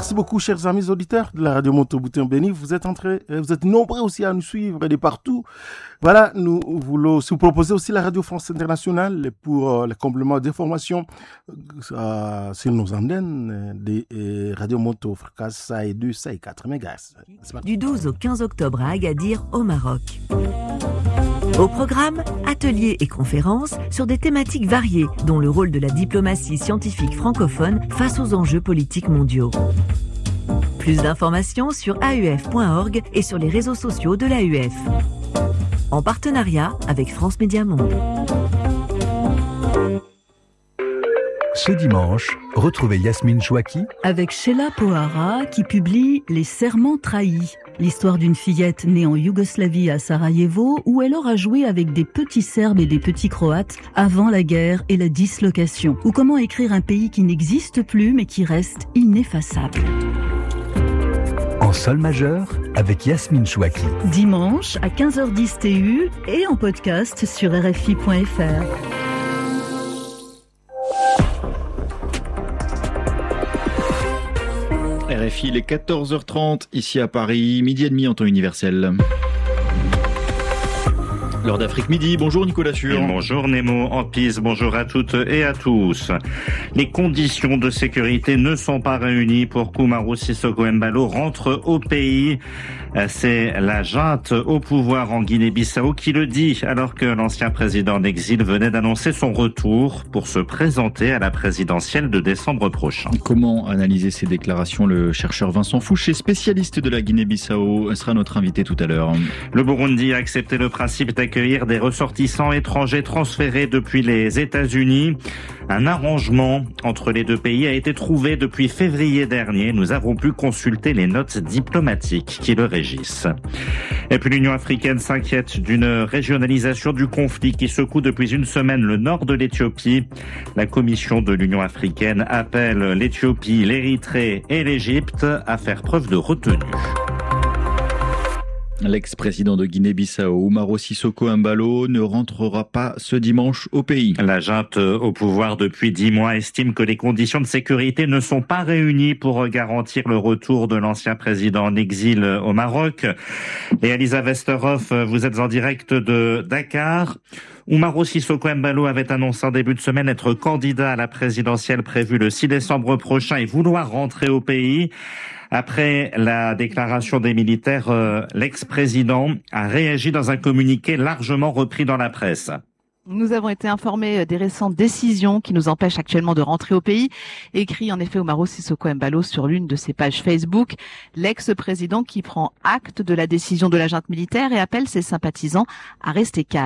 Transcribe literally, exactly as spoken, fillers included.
Merci beaucoup, chers amis auditeurs de la radio Monteboutin Béni. Vous êtes entrés, vous êtes nombreux aussi à nous suivre de partout. Voilà, nous voulons vous proposer aussi la radio France Internationale pour euh, le complément d'information euh, sur nos antennes des euh, radio Monto fréquence ça et deux, ça et quatre mégahertz. Du douze au quinze octobre à Agadir, au Maroc. Au programme, ateliers et conférences sur des thématiques variées, dont le rôle de la diplomatie scientifique francophone face aux enjeux politiques mondiaux. Plus d'informations sur A U F point org et sur les réseaux sociaux de l'A U F. En partenariat avec France Média Monde. Ce dimanche, retrouvez Yasmine Chouaki avec Sheila Pohara qui publie Les Serments trahis, l'histoire d'une fillette née en Yougoslavie à Sarajevo où elle aura joué avec des petits Serbes et des petits Croates avant la guerre et la dislocation, ou comment écrire un pays qui n'existe plus mais qui reste ineffaçable. En sol majeur avec Yasmine Chouaki. Dimanche à quinze heures dix T U et en podcast sur R F I point F R. R F I, il est quatorze heures trente, ici à Paris, midi et demi en temps universel. L'heure d'Afrique midi, bonjour Nicolas Fur. Bonjour Nemo, en piste, bonjour à toutes et à tous. Les conditions de sécurité ne sont pas réunies pour qu'Umaro Sissoco Embalo rentre au pays. C'est la junte au pouvoir en Guinée-Bissau qui le dit, alors que l'ancien président en exil venait d'annoncer son retour pour se présenter à la présidentielle de décembre prochain. Comment analyser ces déclarations? Le chercheur Vincent Fouché, spécialiste de la Guinée-Bissau, sera notre invité tout à l'heure. Le Burundi a accepté le principe d'accueillir des ressortissants étrangers transférés depuis les États-Unis. Un arrangement entre les deux pays a été trouvé depuis février dernier. Nous avons pu consulter les notes diplomatiques qui le régissent. Et puis l'Union africaine s'inquiète d'une régionalisation du conflit qui secoue depuis une semaine le nord de l'Éthiopie. La Commission de l'Union africaine appelle l'Éthiopie, l'Érythrée et l'Égypte à faire preuve de retenue. L'ex-président de Guinée-Bissau, Umaro Sissoco Embalo, ne rentrera pas ce dimanche au pays. La junte au pouvoir depuis dix mois estime que les conditions de sécurité ne sont pas réunies pour garantir le retour de l'ancien président en exil au Maroc. Et Elisa Westerhoff, vous êtes en direct de Dakar. Umaro Sissoco Embalo avait annoncé en début de semaine être candidat à la présidentielle prévue le six décembre prochain et vouloir rentrer au pays. Après la déclaration des militaires, euh, l'ex-président a réagi dans un communiqué largement repris dans la presse. Nous avons été informés des récentes décisions qui nous empêchent actuellement de rentrer au pays. Écrit en effet Umaro Sissoco Embalo sur l'une de ses pages Facebook, l'ex-président qui prend acte de la décision de la junte militaire et appelle ses sympathisants à rester calmes.